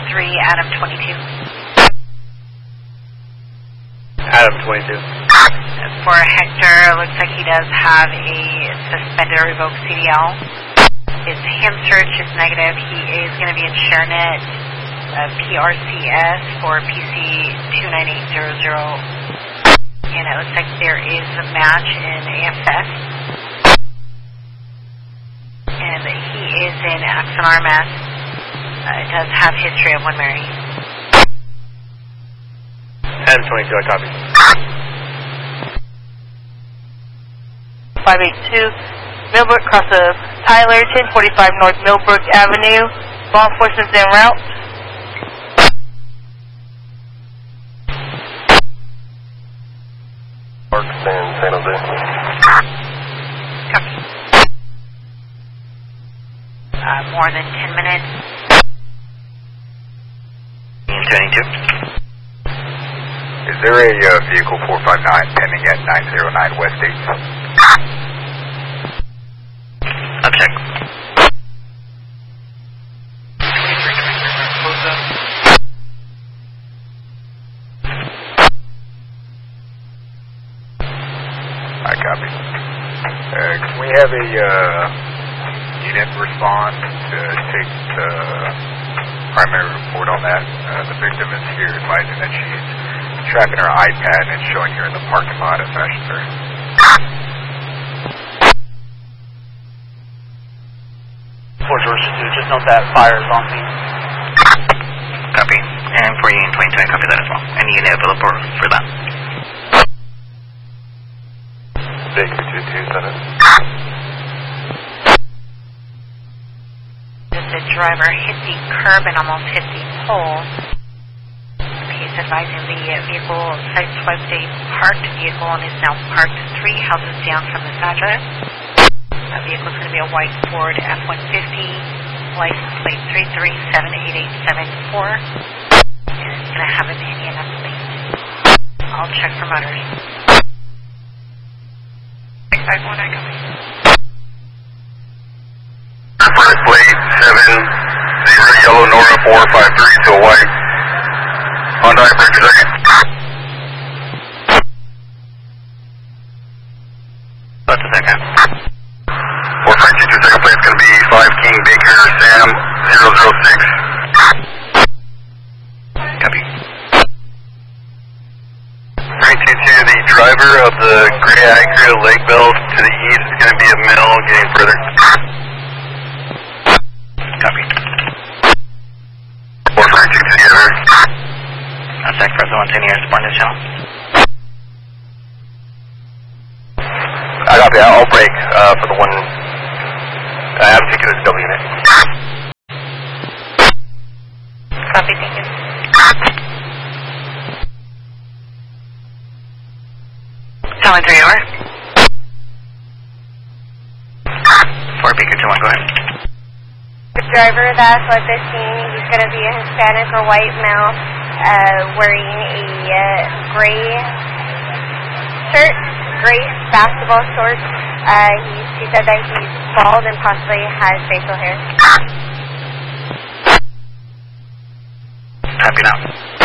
Adam 22. Adam 22. For Hector, looks like he does have a suspended or revoked CDL. His ham search is negative. He is going to be in ShareNet PRCS for PC 29800. And it looks like there is a match in AFS. And he is in Axon RMS. It does have history of 1 Mary. Adam 22, I copy. 582, Millbrook, cross of Tyler, 1045 North Millbrook Avenue. Law enforcement's en route. Parks in San Jose. Copy. More than 10 minutes. 22. Is there a vehicle 459 pending at 909 West 8th? I'll check. I copy. Can we have a unit respond to take the primary report on that? The victim is here advising that she's tracking her iPad and it's showing her in the parking lot at Fashion Fair. Just note that fire is on scene. Copy. And for Union 22, I copy that as well. Any unit available for that. Thank you, 227. The driver hit the curb and almost hit the pole. He's advising the vehicle sideswiped a parked vehicle and is now parked 3 houses down from this address. That vehicle is going to be a white Ford F-150, license plate 3378874, and it's going to have an Indiana plate. I'll check for motors. 651, I come in. First plate 70 yellow Nora 453 to a white Honda Bridge second. That's a second. 452 second plate is going to be 5 King Baker Sam 006. Copy. 322, the driver of the gray Acura Lake Bell to the east is going to be a mill getting further. Copy. 452 together. I'll check for the 110 years, respond to channel. I got that. I'll break for the one. I have to take it as double unit. Copy, thank you. Telling 3 hour. 4 Baker 21, go ahead. The driver that's at the scene, he's going to be a Hispanic or white male, wearing a gray shirt, gray basketball shorts. He said that he's bald and possibly has facial hair. Copy now.